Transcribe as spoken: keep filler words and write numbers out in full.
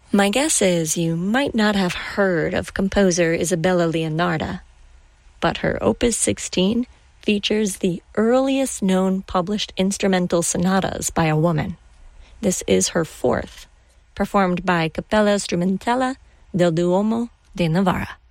My guess is you might not have heard of composer Isabella Leonarda, but her Opus sixteen features the earliest known published instrumental sonatas by a woman. This is her fourth, performed by Cappella Strumentale del Duomo de Novara.